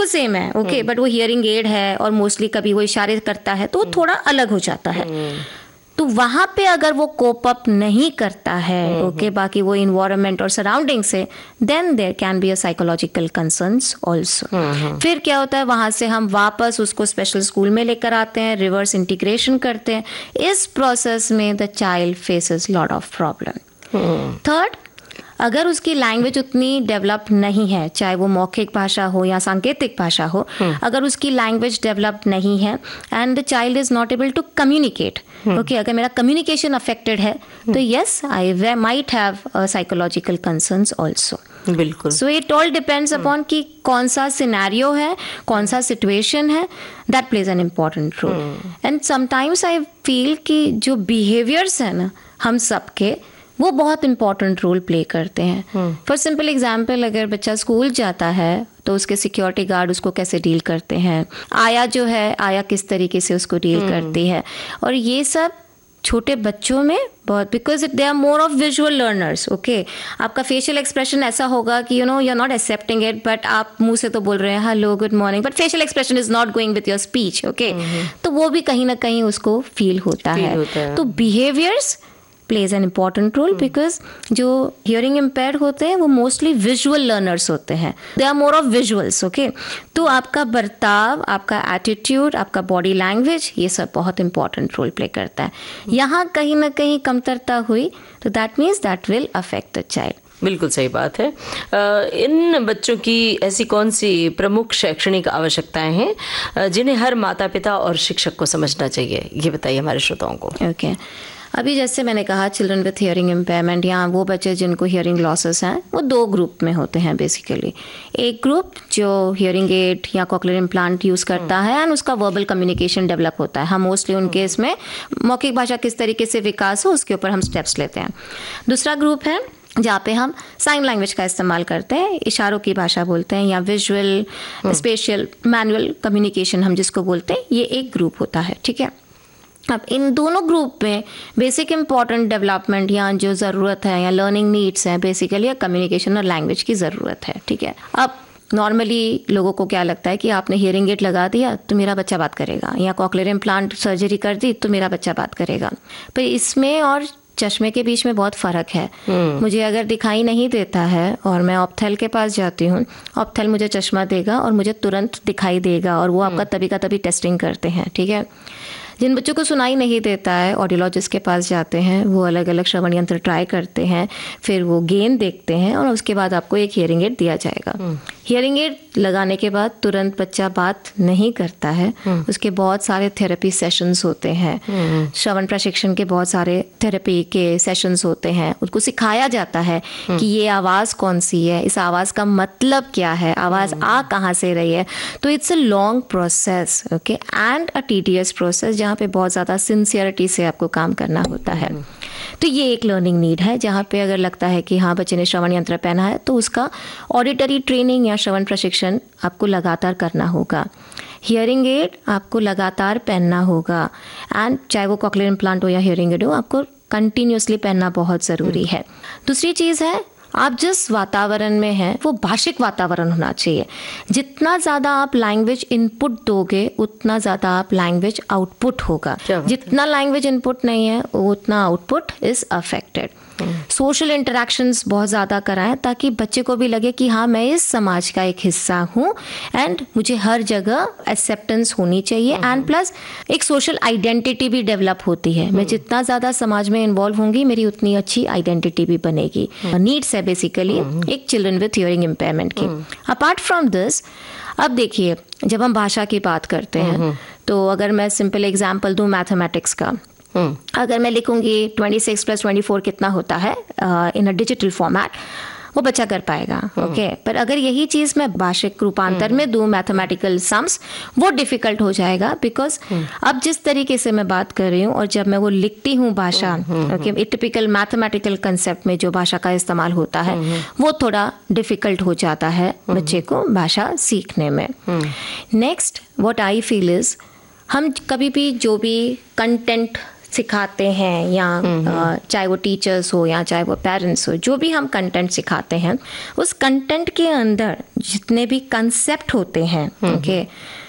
बिल्कुल सेम है, okay, but वो हियरिंग एड है और मोस्टली कभी वो इशारे करता है तो वो थोड़ा अलग हो जाता है। तो वहां पे अगर वो कोप अप नहीं करता है, ओके, बाकी वो इन्वायरमेंट और सराउंडिंग से, then there can be a psychological concerns also. फिर क्या होता है, वहां से हम वापस उसको स्पेशल स्कूल में लेकर आते हैं, रिवर्स इंटीग्रेशन करते हैं। इस प्रोसेस में the child faces lot of problem. Third, अगर उसकी लैंग्वेज उतनी डेवलप नहीं है, चाहे वो मौखिक भाषा हो या सांकेतिक भाषा हो, अगर उसकी लैंग्वेज डेवलप नहीं है and the child is not able to communicate, okay, अगर मेरा कम्युनिकेशन अफेक्टेड है तो yes, I might have psychological concerns also. बिल्कुल। So it all depends upon कि कौन सा सिनेरियो है, कौन सा सिचुएशन है, that plays an important role. And sometimes I feel कि जो बिहेवियर्स है ना हम सबके, वो बहुत इंपॉर्टेंट रोल प्ले करते हैं। फॉर सिंपल एग्जाम्पल, अगर बच्चा स्कूल जाता है तो उसके सिक्योरिटी गार्ड उसको कैसे डील करते हैं, आया जो है, आया किस तरीके से उसको डील करती है, और ये सब छोटे बच्चों में बहुत, because they are more of visual learners, okay. आपका फेशियल एक्सप्रेशन ऐसा होगा कि you know you are not accepting it, but आप मुंह से तो बोल रहे हैं hello good morning, but facial expression is not going with your speech, okay. तो वो भी कहीं ना कहीं उसको फील होता है। तो behaviours plays an important role, because जो हियरिंग इम्पेयर्ड होते हैं वो मोस्टली विजुअल लर्नर्स होते हैं, they are more of visuals, okay. तो आपका बर्ताव, आपका एटीट्यूड, आपका बॉडी लैंग्वेज, ये सब बहुत इंपॉर्टेंट रोल प्ले करता है। यहाँ कहीं ना कहीं कमतरता हुई तो that means that will affect the child. बिल्कुल सही बात है। इन बच्चों की ऐसी कौन सी प्रमुख शैक्षणिक आवश्यकताएं हैं जिन्हें हर माता पिता और शिक्षक को समझना चाहिए, ये बताइए हमारे श्रोताओं को। ओके, अभी जैसे मैंने कहा, चिल्ड्रन विथ हियरिंग इम्पेयरमेंट या वो बच्चे जिनको हियरिंग लॉसेस हैं, वो दो ग्रुप में होते हैं बेसिकली। एक ग्रुप जो हियरिंग एड या कॉक्लियर इम्प्लांट यूज़ करता है एंड उसका वर्बल कम्युनिकेशन डेवलप होता है। हम मोस्टली उनके इसमें मौखिक भाषा किस तरीके से विकास हो उसके ऊपर हम स्टेप्स लेते हैं। दूसरा ग्रुप है जहाँ पे हम साइन लैंग्वेज का इस्तेमाल करते हैं, इशारों की भाषा बोलते हैं, या विजुअल, स्पेशियल, मैनुअल कम्युनिकेशन हम जिसको बोलते हैं, ये एक ग्रुप होता है, ठीक है। अब इन दोनों ग्रुप में बेसिक इंपॉर्टेंट डेवलपमेंट या जो ज़रूरत है या लर्निंग नीड्स है, बेसिकली कम्युनिकेशन और लैंग्वेज की ज़रूरत है, ठीक है। अब नॉर्मली लोगों को क्या लगता है कि आपने हियरिंग एड लगा दिया तो मेरा बच्चा बात करेगा, या कॉक्लियर इम्प्लांट सर्जरी कर दी तो मेरा बच्चा बात करेगा। पर इसमें और चश्मे के बीच में बहुत फ़र्क है। मुझे अगर दिखाई नहीं देता है और मैं ऑप्थेल के पास जाती हूँ, ऑप्थेल मुझे चश्मा देगा और मुझे तुरंत दिखाई देगा, और वो आपका तभी का तभी टेस्टिंग करते हैं, ठीक है। जिन बच्चों को सुनाई नहीं देता है, ऑडियोलॉजिस्ट के पास जाते हैं, वो अलग अलग श्रवण यंत्र ट्राई करते हैं, फिर वो गेन देखते हैं और उसके बाद आपको एक हियरिंग एड दिया जाएगा। हियरिंग एड लगाने के बाद तुरंत बच्चा बात नहीं करता है, उसके बहुत सारे थेरेपी सेशंस होते हैं, श्रवण प्रशिक्षण के बहुत सारे थेरेपी के सेशंस होते हैं। उसको सिखाया जाता है कि ये आवाज़ कौन सी है, इस आवाज़ का मतलब क्या है, आवाज़ आ कहाँ से रही है। तो it's a long process, okay, and a tedious process, जहाँ पे बहुत ज़्यादा सिंसियरिटी से आपको काम करना होता है। तो ये एक लर्निंग नीड है, जहाँ पे अगर लगता है कि हाँ बच्चे ने श्रवण यंत्र पहना है तो उसका ऑडिटरी ट्रेनिंग या श्रवण प्रशिक्षण आपको लगातार करना होगा। हियरिंग एड आपको लगातार पहनना होगा, एंड चाहे वो कॉक्लियर इम्प्लांट हो या हियरिंग एड हो, आपको कंटिन्यूसली पहनना बहुत ज़रूरी है। दूसरी चीज़ है, आप जिस वातावरण में हैं वो भाषिक वातावरण होना चाहिए। जितना ज़्यादा आप लैंग्वेज इनपुट दोगे उतना ज़्यादा आप लैंग्वेज आउटपुट होगा। जितना लैंग्वेज इनपुट नहीं है उतना output is affected. Social interactions बहुत ज़्यादा कराएं ताकि बच्चे को भी लगे कि हाँ मैं इस समाज का एक हिस्सा हूँ एंड मुझे हर जगह एक्सेप्टेंस होनी चाहिए, एंड प्लस एक सोशल आइडेंटिटी भी डेवलप होती है। मैं जितना ज़्यादा समाज में इन्वॉल्व होंगी मेरी उतनी अच्छी आइडेंटिटी भी बनेगी। नीड्स है बेसिकली एक चिल्ड्रन विथ हियरिंग इम्पेयरमेंट की। अपार्ट फ्रॉम दिस, अब देखिए जब हम भाषा की बात करते हैं तो अगर मैं सिंपल एग्जाम्पल दूँ मैथमेटिक्स का, अगर मैं लिखूंगी 26 + 24 कितना होता है इन अ डिजिटल फॉर्मेट, वो बच्चा कर पाएगा, ओके। पर अगर यही चीज़ मैं भाषिक रूपांतर में दूँ मैथमेटिकल सम्स, वो डिफ़िकल्ट हो जाएगा, बिकॉज अब जिस तरीके से मैं बात कर रही हूँ और जब मैं वो लिखती हूँ भाषा, ओके, टिपिकल मैथमेटिकल कंसेप्ट में जो भाषा का इस्तेमाल होता है वो थोड़ा डिफ़िकल्ट हो जाता है बच्चे को भाषा सीखने में। Next what I feel is, हम कभी भी जो भी कंटेंट सिखाते हैं या चाहे वो टीचर्स हो या चाहे वो पेरेंट्स हो, जो भी हम कंटेंट सिखाते हैं उस कंटेंट के अंदर जितने भी कंसेप्ट होते हैं, ओके,